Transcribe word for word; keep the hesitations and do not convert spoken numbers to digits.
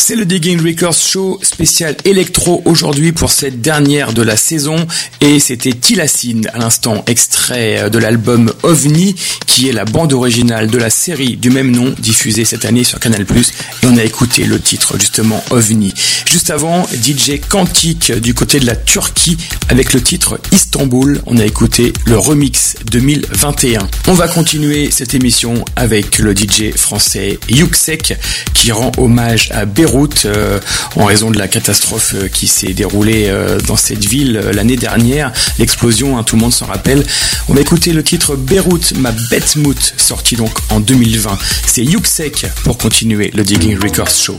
C'est le Digging Records Show spécial électro aujourd'hui pour cette dernière de la saison et c'était Tilacine à l'instant, extrait de l'album OVNI qui est la bande originale de la série du même nom diffusée cette année sur Canal plus, et on a écouté le titre justement OVNI. Juste avant, D J Quantique du côté de la Turquie avec le titre Istanbul, on a écouté le remix deux mille vingt et un. On va continuer cette émission avec le D J français Yuksek qui rend hommage à Beyrouth euh, en raison de la catastrophe euh, qui s'est déroulée euh, dans cette ville euh, l'année dernière, l'explosion, hein, tout le monde s'en rappelle. On va écouter le titre Beyrouth, ma bête mout, sorti donc en deux mille vingt. C'est Yuksek pour continuer le Digging Records Show.